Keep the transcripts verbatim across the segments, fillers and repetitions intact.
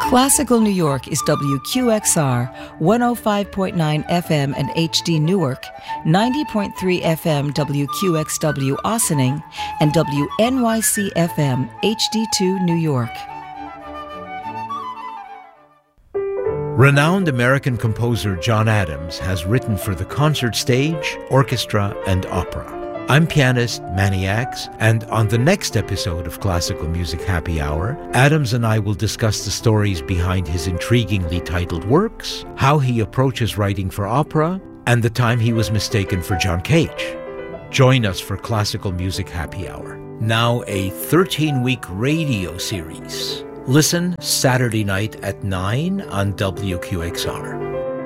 Classical New York is W Q X R, one oh five point nine F M and H D Newark, ninety point three F M W Q X W Ossining, and W N Y C F M H D two New York. Renowned American composer John Adams has written for the concert stage, orchestra, and opera. I'm pianist Manny Axe, and on the next episode of Classical Music Happy Hour, Adams and I will discuss the stories behind his intriguingly titled works, how he approaches writing for opera, and the time he was mistaken for John Cage. Join us for Classical Music Happy Hour, now a thirteen-week radio series. Listen Saturday night at nine on W Q X R.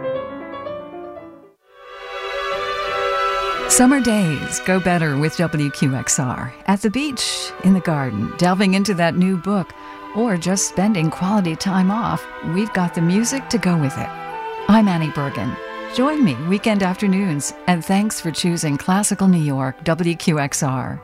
Summer days go better with W Q X R. At the beach, in the garden, delving into that new book, or just spending quality time off, we've got the music to go with it. I'm Annie Bergen. Join me weekend afternoons, and thanks for choosing Classical New York W Q X R.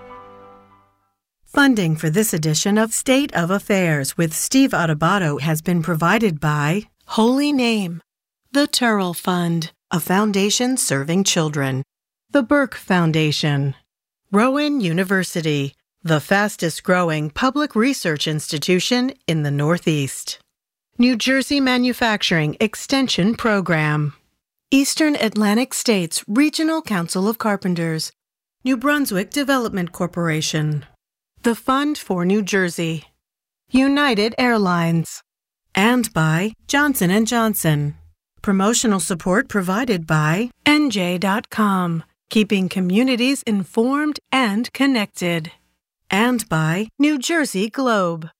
Funding for this edition of State of Affairs with Steve Adubato has been provided by Holy Name, the Turrell Fund, a foundation serving children, the Burke Foundation, Rowan University, the fastest-growing public research institution in the Northeast, New Jersey Manufacturing Extension Program, Eastern Atlantic States Regional Council of Carpenters, New Brunswick Development Corporation, the Fund for New Jersey, United Airlines, and by Johnson and Johnson. Promotional support provided by N J dot com, keeping communities informed and connected, and by New Jersey Globe.